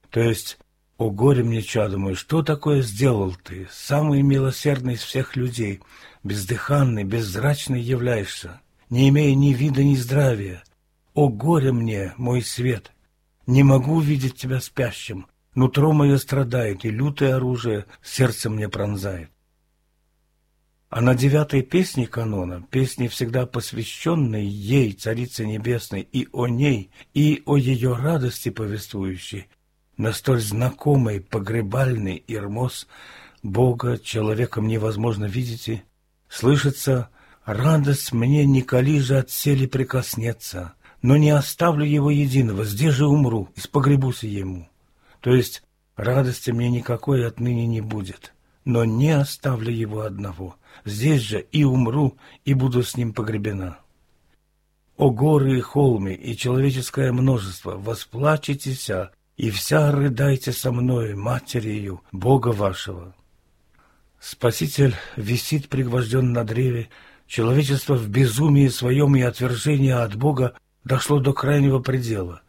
То есть, о горе мне, чадо мой, что такое сделал ты, самый милосердный из всех людей, бездыханный, беззрачный являешься, не имея ни вида, ни здравия. О горе мне, мой свет, не могу видеть тебя спящим, нутро мое страдает, и лютое оружие сердце мне пронзает. А на 9-й песне канона, песне, всегда посвященной ей, Царице Небесной, и о ней, и о ее радости повествующей, на столь знакомый погребальный ирмоз Бога человеком невозможно видите, слышится: «Радость мне николи же отселе прикоснется, но не оставлю его единого, здесь же умру, и спогребуся ему». То есть радости мне никакой отныне не будет, но не оставлю его одного, здесь же и умру, и буду с ним погребена. О горы и холмы, и человеческое множество, восплачетеся, и вся рыдайте со мною, матерью Бога вашего. Спаситель висит пригвожден на древе, человечество в безумии своем и отвержении от Бога дошло до крайнего предела.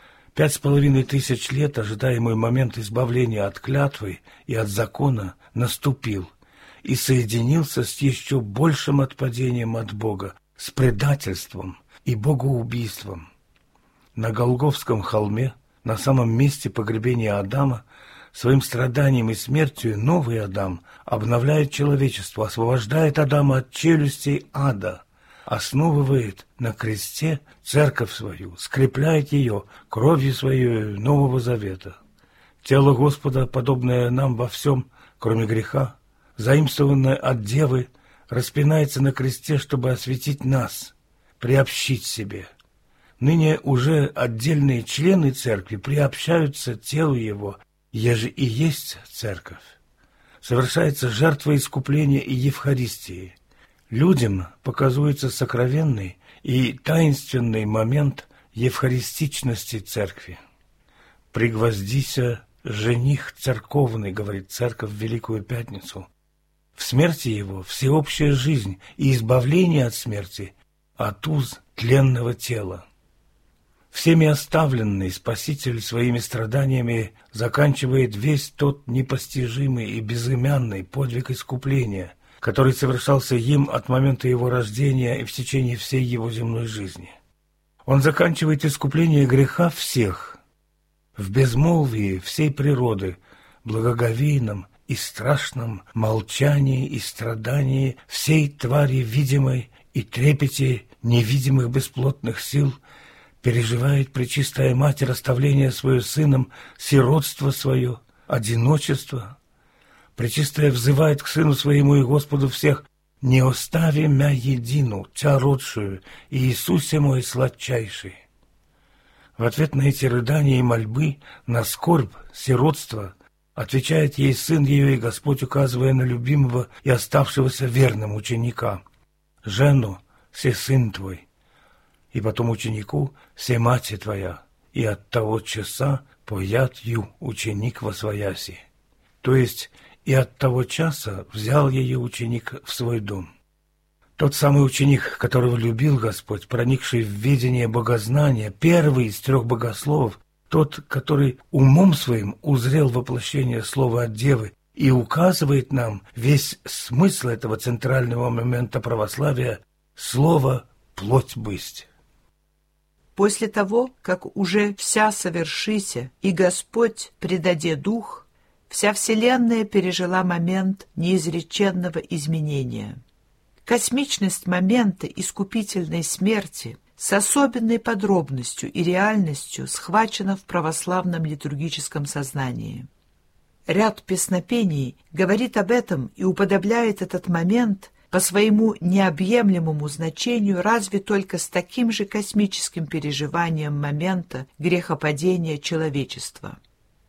5500 лет ожидаемый момент избавления от клятвы и от закона наступил и соединился с еще большим отпадением от Бога, с предательством и богоубийством. На Голгофском холме, на самом месте погребения Адама, своим страданием и смертью новый Адам обновляет человечество, освобождает Адама от челюстей ада, основывает на кресте церковь свою, скрепляет ее кровью своей Нового Завета. Тело Господа, подобное нам во всем, кроме греха, заимствованное от Девы, распинается на кресте, чтобы осветить нас, приобщить себе. Ныне уже отдельные члены церкви приобщаются телу его, еже и есть церковь. Совершается жертва искупления и Евхаристии. Людям показывается сокровенный и таинственный момент евхаристичности церкви. «Пригвоздися, жених церковный», — говорит церковь в Великую Пятницу. В смерти его всеобщая жизнь и избавление от смерти, от уз тленного тела. Всеми оставленный Спаситель своими страданиями заканчивает весь тот непостижимый и безымянный подвиг искупления, который совершался им от момента его рождения и в течение всей его земной жизни. Он заканчивает искупление греха всех, в безмолвии всей природы, благоговейном и страшном молчании и страдании всей твари видимой и трепете невидимых бесплотных сил, переживает Пречистая Матерь оставление свое сыном, сиротство свое, одиночество. Пречистая взывает к Сыну Своему и Господу всех: «Не остави мя едину, Тя родшую, Иисусе мой сладчайший». В ответ на эти рыдания и мольбы, на скорбь, сиротство, отвечает ей Сын ее и Господь, указывая на любимого и оставшегося верным ученика: «Жену, се сын твой», и потом ученику: «Се мать твоя», и от того часа поят ю ученик восвояси. То есть и от того часа взял ее ученик в свой дом. Тот самый ученик, которого любил Господь, проникший в ведение богознания, первый из 3 богословов, тот, который умом своим узрел воплощение слова от Девы и указывает нам весь смысл этого центрального момента православия — слово «плоть бысть». После того, как уже вся совершися, и Господь предаде дух, вся вселенная пережила момент неизреченного изменения. Космичность момента искупительной смерти с особенной подробностью и реальностью схвачена в православном литургическом сознании. Ряд песнопений говорит об этом и уподобляет этот момент по своему необъемлемому значению разве только с таким же космическим переживанием момента грехопадения человечества.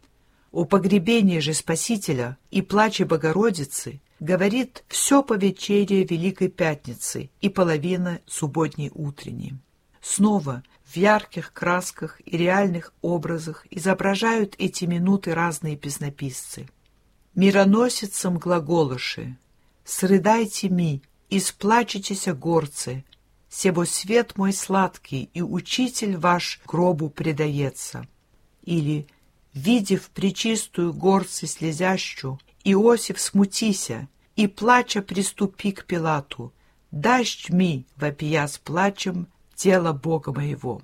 О погребении же Спасителя и плаче Богородицы говорит все повечерие Великой Пятницы и половина субботней утренней. Снова в ярких красках и реальных образах изображают эти минуты разные песнописцы. «Мироносицам глаголоши, срыдайте ми, и сплачетеся горцы, себо свет мой сладкий, и учитель ваш гробу предается». Или видев пречистую горцы слезящу, Иосиф смутися, и, плача, приступи к Пилату, «Дашь ми, вопия с плачем, тело Бога моего».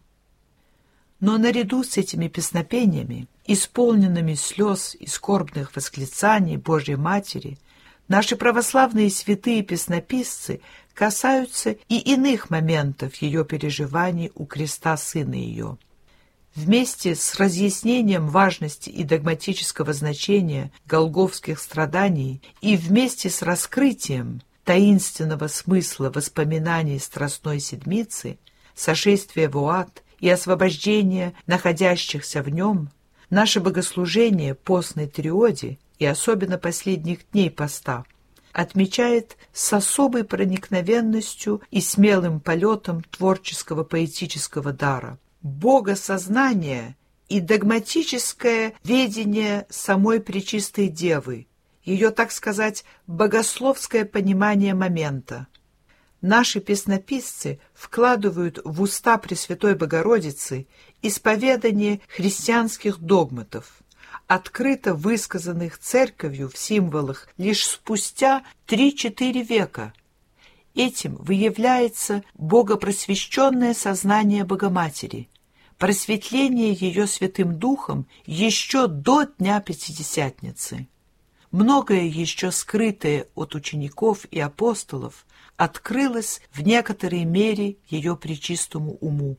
Но наряду с этими песнопениями, исполненными слез и скорбных восклицаний Божьей Матери, наши православные святые песнописцы касаются и иных моментов ее переживаний у креста Сына ее. Вместе с разъяснением важности и догматического значения голгофских страданий и вместе с раскрытием таинственного смысла воспоминаний Страстной Седмицы, сошествия в ад и освобождения находящихся в нем, наше богослужение постной триоде и особенно последних дней поста отмечает с особой проникновенностью и смелым полетом творческого поэтического дара, богосознание и догматическое ведение самой Пречистой Девы, ее, так сказать, богословское понимание момента. Наши песнописцы вкладывают в уста Пресвятой Богородицы исповедание христианских догматов, открыто высказанных Церковью в символах лишь спустя 3-4 века. Этим выявляется богопросвещенное сознание Богоматери, просветление ее Святым Духом еще до Дня Пятидесятницы. Многое еще скрытое от учеников и апостолов открылось в некоторой мере ее пречистому уму.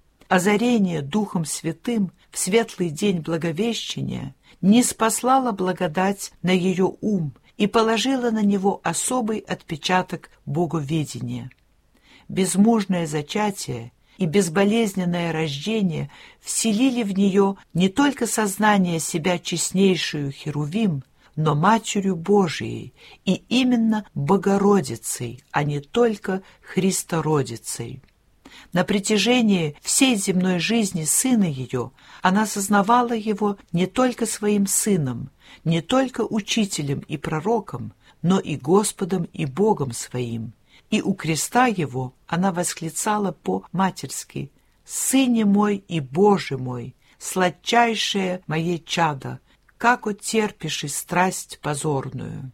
Озарение Духом Святым в светлый день Благовещения ниспослало благодать на ее ум и положила на него особый отпечаток боговедения. Безмужное зачатие и безболезненное рождение вселили в нее не только сознание себя честнейшую Херувим, но Матерью Божией и именно Богородицей, а не только Христородицей. На протяжении всей земной жизни сына ее она сознавала его не только своим сыном, не только учителем и пророком, но и Господом и Богом своим. И у креста его она восклицала по-матерски: «Сыне мой и Боже мой, сладчайшее мое чадо, как утерпишь и страсть позорную».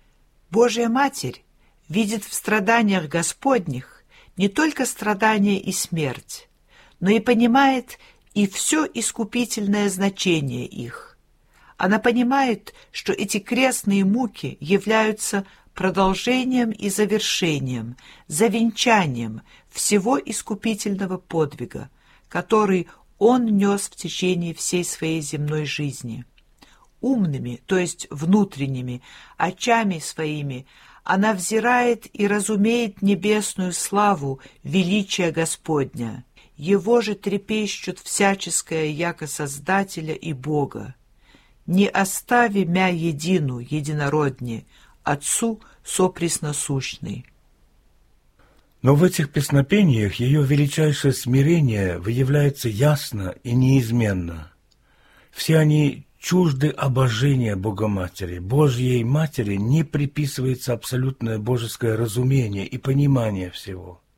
Божья Матерь видит в страданиях Господних не только страдания и смерть, но и понимает и все искупительное значение их. Она понимает, что эти крестные муки являются продолжением и завершением, завенчанием всего искупительного подвига, который Он нес в течение всей своей земной жизни. Умными, то есть внутренними, очами своими она взирает и разумеет небесную славу величия Господня. Его же трепещут всяческое яко Создателя и Бога. Не остави мя едину, единородне, Отцу сопресносущный. Но в этих песнопениях ее величайшее смирение выявляется ясно и неизменно. Все они чужды обожения Богоматери. Божьей Матери не приписывается абсолютное божеское разумение и понимание всего.